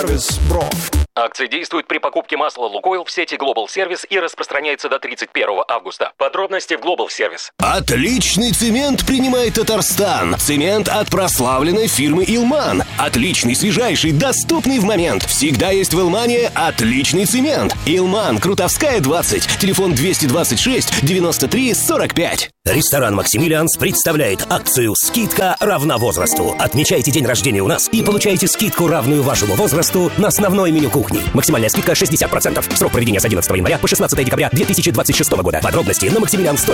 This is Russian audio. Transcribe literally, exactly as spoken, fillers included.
Бро. Акция действует при покупке масла «Лукойл» в сети Global Service и распространяется до тридцать первого августа. Подробности в Global Service. Отличный цемент принимает Татарстан. Цемент от прославленной фирмы «Илман». Отличный, свежайший, доступный в момент. Всегда есть в «Илмане» отличный цемент. «Илман», Крутовская, двадцать. Телефон двести двадцать шесть девяносто три сорок пять. Ресторан «Максимилианс» представляет акцию «Скидка равна возрасту». Отмечайте день рождения у нас и получайте скидку, равную вашему возрасту, на основное меню кухни. Максимальная скидка шестьдесят процентов. Срок проведения с одиннадцатого января по шестнадцатое декабря две тысячи двадцать шестого года. Подробности на максимилианс точка ру.